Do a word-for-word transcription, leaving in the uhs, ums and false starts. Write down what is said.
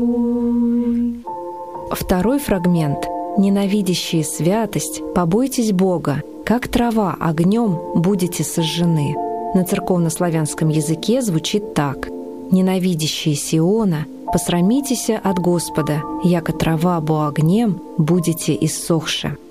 Второй фрагмент. «Ненавидящие святость, побойтесь Бога, как трава огнем будете сожжены». На церковнославянском языке звучит так: «Ненавидящие Сиона, посрамитеся от Господа, яко трава бо огнем будете иссохши».